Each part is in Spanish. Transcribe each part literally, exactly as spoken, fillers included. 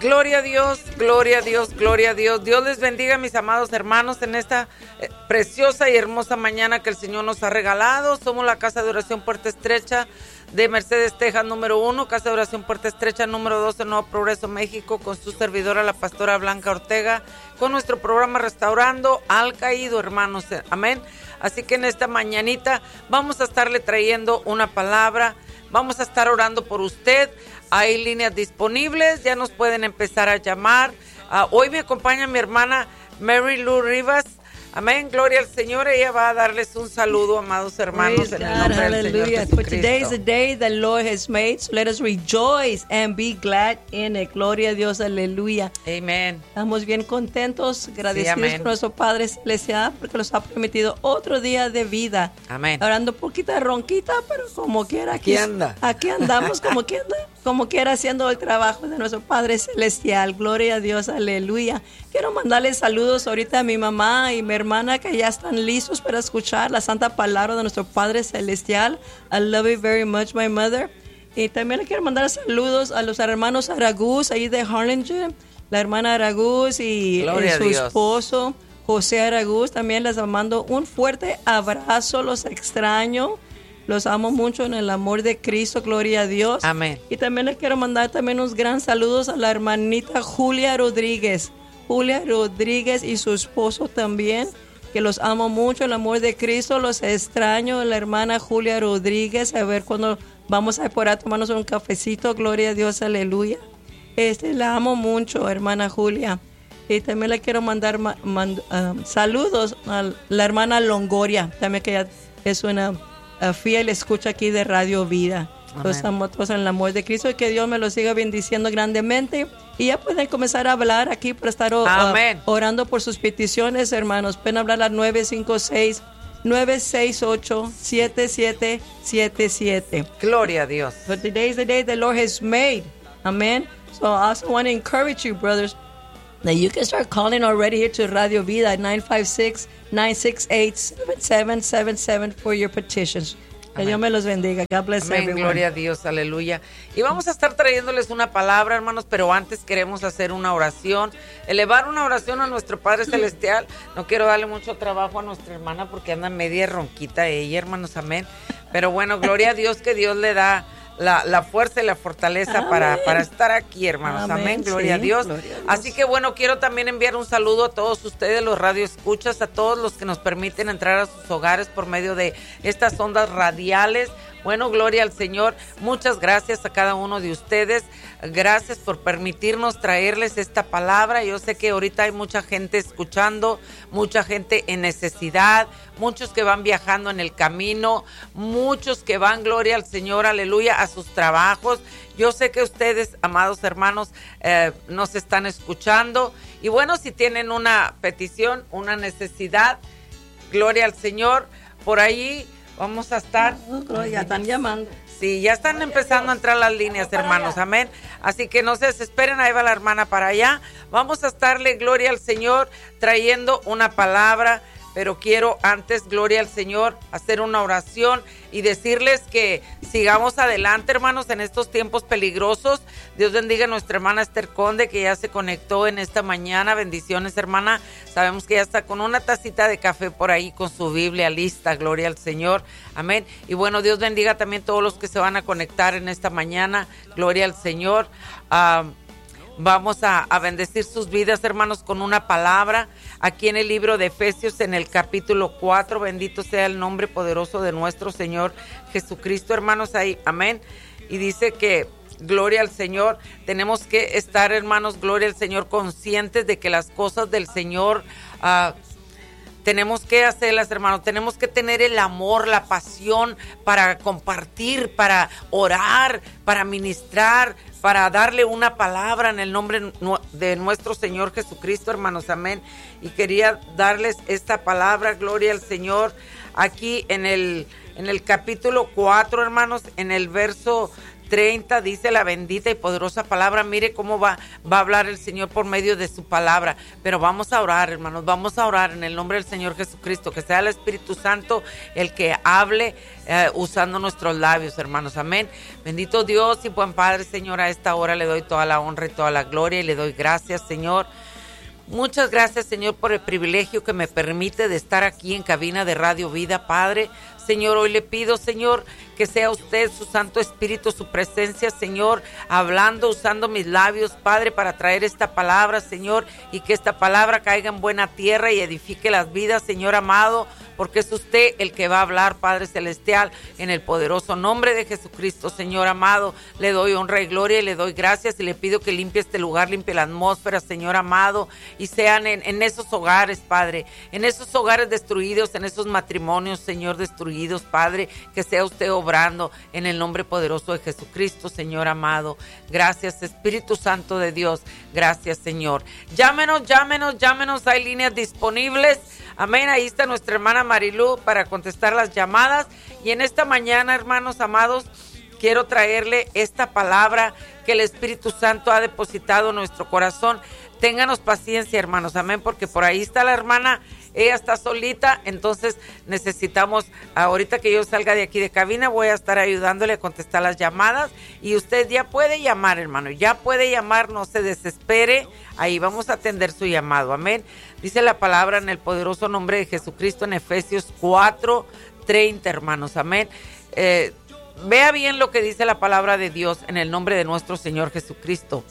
Gloria a Dios, gloria a Dios, gloria a Dios. Dios les bendiga, mis amados hermanos, en esta eh, preciosa y hermosa mañana que el Señor nos ha regalado. Somos la Casa de Oración Puerta Estrecha de Mercedes, Texas, número uno, Casa de Oración Puerta Estrecha, número dos, en Nuevo Progreso, México, con su servidora, la pastora Blanca Ortega, con nuestro programa Restaurando al Caído, hermanos. Amén. Así que en esta mañanita vamos a estarle trayendo una palabra, vamos a estar orando por usted. Hay líneas disponibles, ya nos pueden empezar a llamar. Uh, hoy me acompaña mi hermana Mary Lou Rivas. Amén, gloria al Señor. Ella va a darles un saludo, amados hermanos, Praise en el God, nombre del hallelujah. Señor For Jesucristo. today is the day the Lord has made, so let us rejoice and be glad in it. Gloria a Dios, aleluya. Amén. Estamos bien contentos, agradecidos amén. con nuestro Padre Celestial porque nos ha permitido otro día de vida. Amén. Hablando poquita ronquita, pero como quiera. Aquí anda. Aquí andamos, como quiera, como quiera, haciendo el trabajo de nuestro Padre Celestial. Gloria a Dios, aleluya. Quiero mandarles saludos ahorita a mi mamá y mi hermana que ya están listos para escuchar la santa palabra de nuestro Padre Celestial. I love you very much, my mother. Y también le quiero mandar saludos a los hermanos Aragús, ahí de Harlingen, la hermana Aragús y, y su esposo José Aragús. También les mando un fuerte abrazo, los extraño. Los amo mucho en el amor de Cristo, gloria a Dios. Amén. Y también les quiero mandar también unos gran saludos a la hermanita Julia Rodríguez. Julia Rodríguez y su esposo también, que los amo mucho, el amor de Cristo, los extraño, la hermana Julia Rodríguez, a ver cuando vamos a ir por ahí a tomarnos un cafecito, gloria a Dios, aleluya. Este, la amo mucho, hermana Julia. Y también le quiero mandar ma, mand, um, saludos a la hermana Longoria, también que ella es una uh, fiel escucha aquí de Radio Vida. Los estamos todos en el amor de Cristo y que Dios me los siga bendiciendo grandemente. Y ya pueden comenzar a hablar aquí para estar uh, orando por sus peticiones, hermanos. Pueden hablar al nueve cinco seis, nueve seis ocho, siete siete siete siete. Gloria a Dios. But today is the day the Lord has made. Amen. So I also want to encourage you, brothers, that you can start calling already here to Radio Vida at nine five six, nine six eight, seven seven seven seven for your petitions. Que Amén. Dios me los bendiga. God bless Amén, everyone. gloria a Dios, aleluya. Y vamos a estar trayéndoles una palabra, hermanos, pero antes queremos hacer una oración, elevar una oración a nuestro Padre Celestial. No quiero darle mucho trabajo a nuestra hermana porque anda media ronquita ella, hermanos, amén. Pero bueno, gloria a Dios que Dios le da la, la fuerza y la fortaleza Amén. para, para estar aquí, hermanos, amén, Amén, gloria, sí, a Dios. gloria a Dios. Así que bueno, quiero también enviar un saludo a todos ustedes, los radioescuchas, a todos los que nos permiten entrar a sus hogares por medio de estas ondas radiales. Bueno, gloria al Señor. Muchas gracias a cada uno de ustedes. Gracias por permitirnos traerles esta palabra. Yo sé que ahorita hay mucha gente escuchando, mucha gente en necesidad, muchos que van viajando en el camino, muchos que van, gloria al Señor, aleluya, a sus trabajos. Yo sé que ustedes, amados hermanos, eh, nos están escuchando. Y bueno, si tienen una petición, una necesidad, gloria al Señor, por ahí vamos a estar. Oh, ya están llamando. Sí, ya están empezando a entrar las líneas, hermanos, amén. Así que no se desesperen, ahí va la hermana para allá. Vamos a estarle, gloria al Señor, trayendo una palabra, pero quiero antes, gloria al Señor, hacer una oración y decirles que sigamos adelante, hermanos, en estos tiempos peligrosos. Dios bendiga a nuestra hermana Esther Conde, que ya se conectó en esta mañana. Bendiciones, hermana. Sabemos que ya está con una tacita de café por ahí, con su Biblia lista, gloria al Señor, amén. Y bueno, Dios bendiga también a todos los que se van a conectar en esta mañana, gloria al Señor. Uh, Vamos a, a bendecir sus vidas, hermanos, con una palabra aquí en el libro de Efesios, en el capítulo cuatro. Bendito sea el nombre poderoso de nuestro Señor Jesucristo, hermanos, ahí, amén. Y dice que, gloria al Señor, tenemos que estar, hermanos, gloria al Señor, conscientes de que las cosas del Señor uh, tenemos que hacerlas, hermanos. Tenemos que tener el amor, la pasión para compartir, para orar, para ministrar, para darle una palabra en el nombre de nuestro Señor Jesucristo, hermanos, amén. Y quería darles esta palabra, gloria al Señor, aquí en el, en el capítulo cuatro, hermanos, en el verso treinta dice la bendita y poderosa palabra. Mire cómo va, va a hablar el Señor por medio de su palabra. Pero vamos a orar, hermanos, vamos a orar en el nombre del Señor Jesucristo, que sea el Espíritu Santo el que hable eh, usando nuestros labios, hermanos, amén. Bendito Dios y buen Padre, Señor, a esta hora le doy toda la honra y toda la gloria y le doy gracias, Señor. Muchas gracias, Señor, por el privilegio que me permite de estar aquí en cabina de Radio Vida, Padre. Señor, hoy le pido, Señor, que sea usted, su Santo Espíritu, su presencia, Señor, hablando, usando mis labios, Padre, para traer esta palabra, Señor, y que esta palabra caiga en buena tierra y edifique las vidas, Señor amado, porque es usted el que va a hablar, Padre Celestial, en el poderoso nombre de Jesucristo, Señor amado. Le doy honra y gloria y le doy gracias y le pido que limpie este lugar, limpie la atmósfera, Señor amado, y sean en, en esos hogares, Padre, en esos hogares destruidos, en esos matrimonios, Señor, destruidos, Padre, que sea usted obrando en el nombre poderoso de Jesucristo, Señor amado. Gracias, Espíritu Santo de Dios. Gracias, Señor. Llámenos, llámenos, llámenos. Hay líneas disponibles. Amén. Ahí está nuestra hermana Marilú para contestar las llamadas. Y en esta mañana, hermanos amados, quiero traerle esta palabra que el Espíritu Santo ha depositado en nuestro corazón. Ténganos paciencia, hermanos. Amén. Porque por ahí está la hermana. Ella está solita, entonces necesitamos, ahorita que yo salga de aquí de cabina, voy a estar ayudándole a contestar las llamadas y usted ya puede llamar, hermano, ya puede llamar, no se desespere, ahí vamos a atender su llamado, amén. Dice la palabra en el poderoso nombre de Jesucristo en Efesios cuatro treinta, hermanos, amén. Eh, vea bien lo que dice la palabra de Dios en el nombre de nuestro Señor Jesucristo.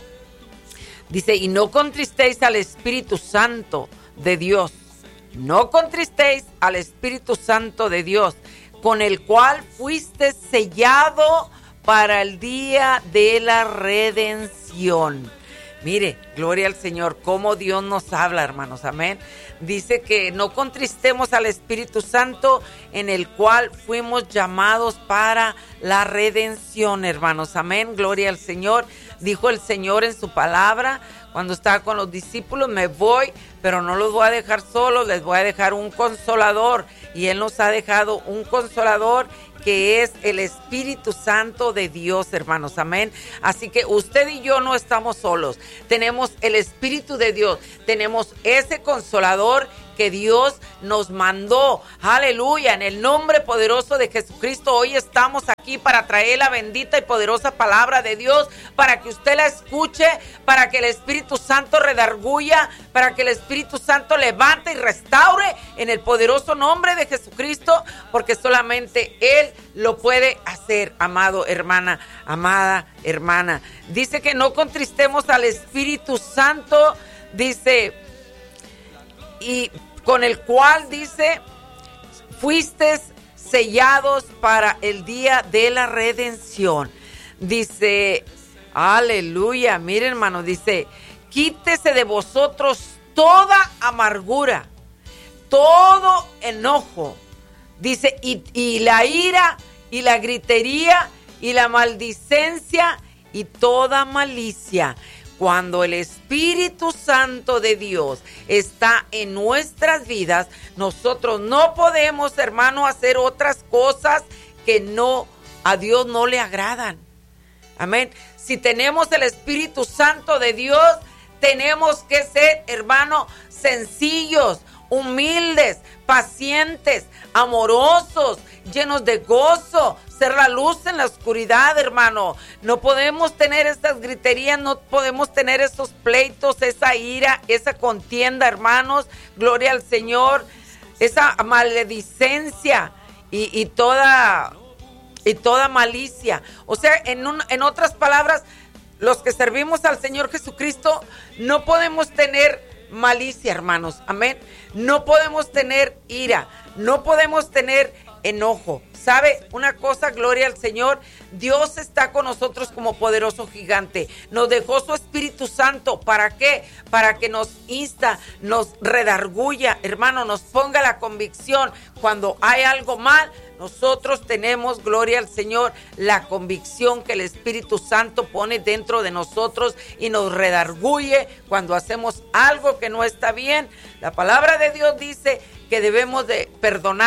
Dice, y no contristéis al Espíritu Santo de Dios. No contristéis al Espíritu Santo de Dios, con el cual fuiste sellado para el día de la redención. Mire, gloria al Señor, cómo Dios nos habla, hermanos, amén. Dice que no contristemos al Espíritu Santo, en el cual fuimos llamados para la redención, hermanos, amén. Gloria al Señor. Dijo el Señor en su palabra, cuando estaba con los discípulos, me voy, pero no los voy a dejar solos, les voy a dejar un consolador. Y Él nos ha dejado un consolador que es el Espíritu Santo de Dios, hermanos, amén. Así que usted y yo no estamos solos, tenemos el Espíritu de Dios, tenemos ese consolador que Dios nos mandó, aleluya, en el nombre poderoso de Jesucristo. Hoy estamos aquí para traer la bendita y poderosa palabra de Dios, para que usted la escuche, para que el Espíritu Santo redarguya, para que el Espíritu Santo levante y restaure en el poderoso nombre de Jesucristo, porque solamente Él lo puede hacer, amado hermana, amada hermana. Dice que no contristemos al Espíritu Santo, dice, y con el cual, dice, fuiste sellados para el día de la redención. Dice, aleluya, miren, hermano, dice, quítese de vosotros toda amargura, todo enojo, dice, y, y la ira, y la gritería, y la maldicencia, y toda malicia. Cuando el Espíritu Santo de Dios está en nuestras vidas, nosotros no podemos, hermano, hacer otras cosas que no a Dios no le agradan. Amén. Si tenemos el Espíritu Santo de Dios, tenemos que ser, hermano, sencillos, humildes, pacientes, amorosos, llenos de gozo, ser la luz en la oscuridad, hermano. No podemos tener estas griterías, no podemos tener esos pleitos, esa ira, esa contienda, hermanos. Gloria al Señor, esa maledicencia y, y toda y toda malicia. O sea, en, un, en otras palabras, los que servimos al Señor Jesucristo no podemos tener malicia, hermanos, amén. No podemos tener ira, no podemos tener enojo. ¿Sabe una cosa? Gloria al Señor. Dios está con nosotros como poderoso gigante. Nos dejó su Espíritu Santo. ¿Para qué? Para que nos insta, nos redarguya, hermano, nos ponga la convicción. Cuando hay algo mal, nosotros tenemos, gloria al Señor, la convicción que el Espíritu Santo pone dentro de nosotros y nos redarguye cuando hacemos algo que no está bien. La palabra de Dios dice que debemos de perdonar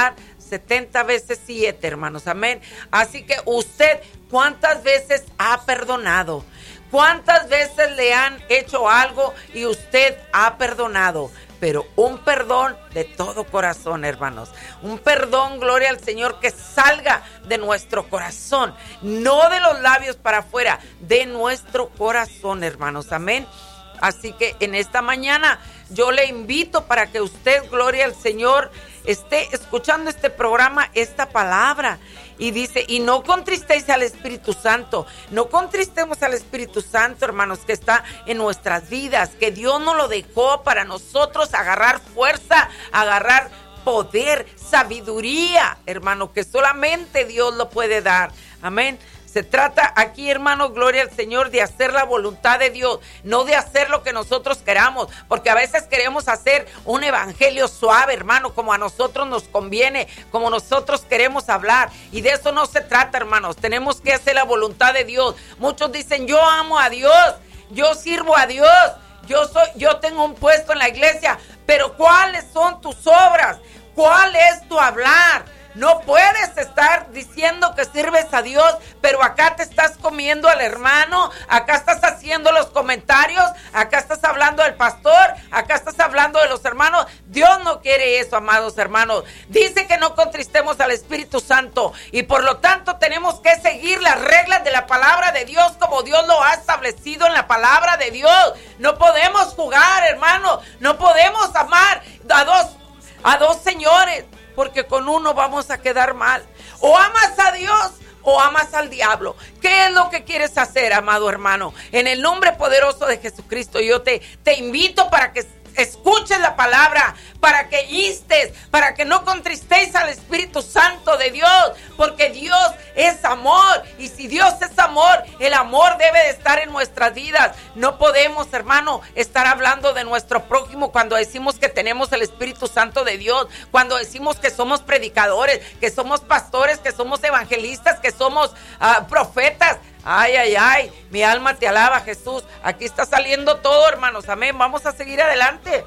setenta veces siete, hermanos, amén. Así que usted, ¿cuántas veces ha perdonado? ¿Cuántas veces le han hecho algo y usted ha perdonado? Pero un perdón de todo corazón, hermanos. Un perdón, gloria al Señor, que salga de nuestro corazón. No de los labios para afuera, de nuestro corazón, hermanos. Amén. Así que en esta mañana yo le invito para que usted, gloria al Señor, esté escuchando este programa, esta palabra. Y dice, y no contristéis al Espíritu Santo. No contristemos al Espíritu Santo, hermanos, que está en nuestras vidas. Que Dios nos lo dejó para nosotros agarrar fuerza, agarrar poder, sabiduría, hermano, que solamente Dios lo puede dar. Amén. Se trata aquí, hermanos, gloria al Señor, de hacer la voluntad de Dios, no de hacer lo que nosotros queramos, porque a veces queremos hacer un evangelio suave, hermano, como a nosotros nos conviene, como nosotros queremos hablar, y de eso no se trata, hermanos. Tenemos que hacer la voluntad de Dios. Muchos dicen, yo amo a Dios, yo sirvo a Dios, yo soy, yo tengo un puesto en la iglesia, pero ¿cuáles son tus obras? ¿Cuál es tu hablar? No puedes estar diciendo que sirves a Dios, pero acá te estás comiendo al hermano, acá estás haciendo los comentarios, acá estás hablando del pastor, acá estás hablando de los hermanos. Dios no quiere eso, amados hermanos. Dice que no contristemos al Espíritu Santo y por lo tanto tenemos que seguir las reglas de la palabra de Dios como Dios lo ha establecido en la palabra de Dios. No podemos jugar, hermano, no podemos amar a dos, a dos señores, porque con uno vamos a quedar mal. O amas a Dios o amas al diablo. ¿Qué es lo que quieres hacer, amado hermano? En el nombre poderoso de Jesucristo, yo te, te invito para que escuches la palabra, para que instes, para que no contristéis al Espíritu Santo de Dios, porque Dios es amor, y si Dios es amor, el amor debe de estar en nuestras vidas. No podemos, hermano, estar hablando de nuestro prójimo cuando decimos que tenemos el Espíritu Santo de Dios, cuando decimos que somos predicadores, que somos pastores, que somos evangelistas, que somos uh, profetas. Ay, ay, ay, mi alma te alaba, Jesús. Aquí está saliendo todo, hermanos, amén. Vamos a seguir adelante.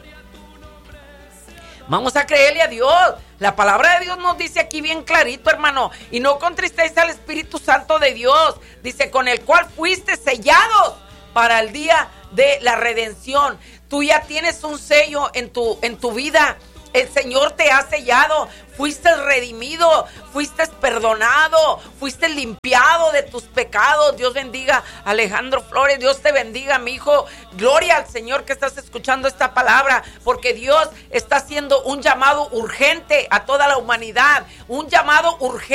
Vamos a creerle a Dios. La palabra de Dios nos dice aquí bien clarito, hermano. Y no contristéis al Espíritu Santo de Dios. Dice, con el cual fuiste sellados para el día de la redención. Tú ya tienes un sello en tu, en tu vida. El Señor te ha sellado, fuiste redimido, fuiste perdonado, fuiste limpiado de tus pecados. Dios bendiga a Alejandro Flores, Dios te bendiga, mi hijo. Gloria al Señor que estás escuchando esta palabra, porque Dios está haciendo un llamado urgente a toda la humanidad, un llamado urgente.